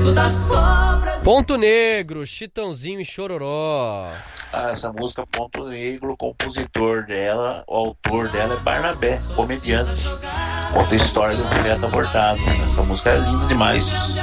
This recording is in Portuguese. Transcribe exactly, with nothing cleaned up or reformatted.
Ponto Negro, Chitãozinho e Chororó. Ah, essa música Ponto Negro, o compositor dela, o autor dela é Barnabé, comediante. Conta a história de um feto abortado. Essa música é linda demais.